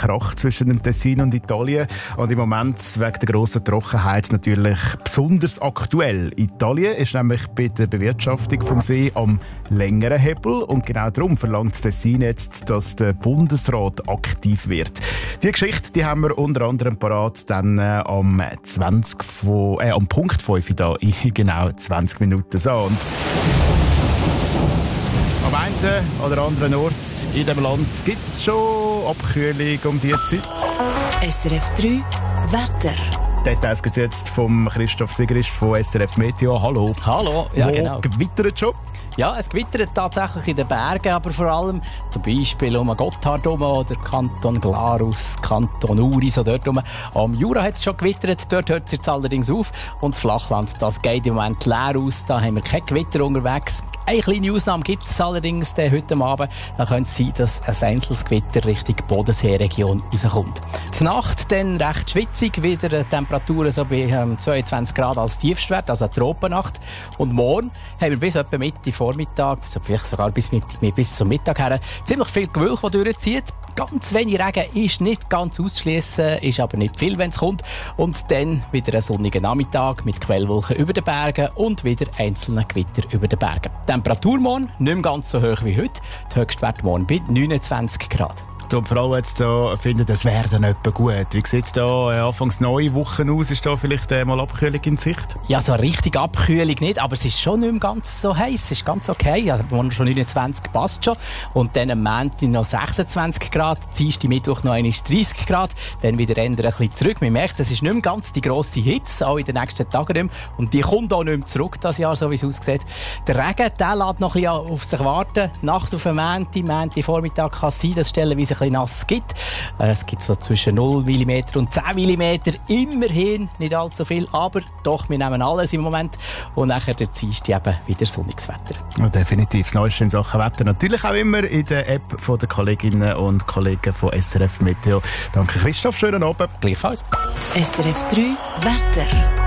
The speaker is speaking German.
Krach zwischen dem Tessin und Italien. Und im Moment wegen der grossen Trockenheit natürlich besonders aktuell. Italien ist nämlich bei der Bewirtschaftung vom See am längeren Hebel. Und genau darum verlangt das Tessin jetzt, dass der Bundesrat aktiv wird. Die Geschichte die haben wir unter anderem parat dann am Punkt 5 da in genau 20 Minuten. So, und am einen oder anderen Ort in diesem Land gibt es schon Abkühlung um diese Zeit. SRF 3 Wetter. Details gibt es jetzt vom Christoph Sigrist von SRF Meteo. Hallo. Hallo, ja genau. Gewittert schon? Ja, es gewittert tatsächlich in den Bergen, aber vor allem zum Beispiel um Gotthard herum oder Kanton Glarus, Kanton Uri, so dort herum. Am Jura hat es schon gewittert, dort hört es jetzt allerdings auf. Und das Flachland, das geht im Moment leer aus, da haben wir kein Gewitter unterwegs. Eine kleine Ausnahme gibt es allerdings heute Abend. Da könnte es sein, dass ein einzelnes Gewitter Richtung Bodenseeregion rauskommt. Die Nacht dann recht schwitzig, wieder Temperaturen so bei 22 Grad als Tiefstwert, also eine Tropennacht. Und morgen haben wir bis etwa Mitte Vormittag, vielleicht sogar bis zum Mittag her, ziemlich viel Gewölk, das durchzieht. Ganz wenig Regen ist nicht ganz auszuschliessen, ist aber nicht viel, wenn es kommt. Und dann wieder ein sonniger Nachmittag mit Quellwolken über den Bergen und wieder einzelne Gewitter über den Bergen. Die Temperatur morgen nicht mehr ganz so hoch wie heute. Der Höchstwert morgen bei 29 Grad. Und vor allem jetzt finden, es wäre dann etwa gut. Wie sieht es da anfangs neue Wochen aus? Ist da vielleicht mal Abkühlung in Sicht? Ja, so richtig Abkühlung nicht, aber es ist schon nicht mehr ganz so heiß. Es ist ganz okay. Ja, morgen schon 29 passt schon. Und dann am Montag noch 26 Grad. Dienstag, Mittwoch noch 30 Grad. Dann wieder ändern ein bisschen zurück. Man merkt, es ist nicht mehr ganz die grosse Hitze, auch in den nächsten Tagen nicht mehr. Und die kommt auch nicht mehr zurück, das Jahr, so wie es aussieht. Der Regen, der lässt noch ein bisschen auf sich warten. Nacht auf den Montag, Vormittag kann es sein, dass stellenweise ein bisschen nass gibt. Es gibt so zwischen 0 mm und 10 mm. Immerhin nicht allzu viel, aber doch, wir nehmen alles im Moment. Und nachher der Dienstag eben wieder sonniges Wetter. Ja, definitiv das Neueste in Sachen Wetter. Natürlich auch immer in der App von der Kolleginnen und Kollegen von SRF Meteo. Danke Christoph, schönen Abend. Gleichfalls. SRF 3 Wetter.